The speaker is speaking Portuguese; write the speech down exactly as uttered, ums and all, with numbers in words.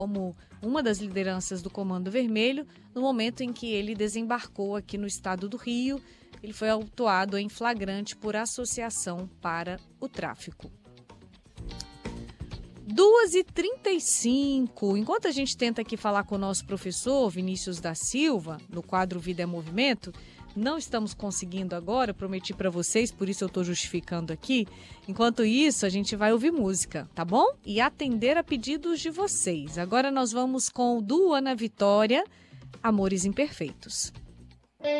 como uma das lideranças do Comando Vermelho no momento em que ele desembarcou aqui no estado do Rio. Ele foi autuado em flagrante por associação para o tráfico. duas e trinta e cinco, enquanto a gente tenta aqui falar com o nosso professor Vinícius da Silva, no quadro Vida é Movimento, não estamos conseguindo agora, prometi para vocês, por isso eu estou justificando aqui. Enquanto isso, a gente vai ouvir música, tá bom? E atender a pedidos de vocês. Agora nós vamos com o do Ana Vitória, Amores Imperfeitos.